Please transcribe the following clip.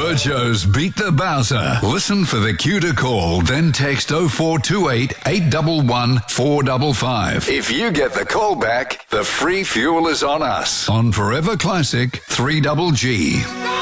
Ocho's Beat the Bowser. Listen for the cue to call, then text 0428 811 455. If you get the call back, the free fuel is on us. On Forever Classic 3GG.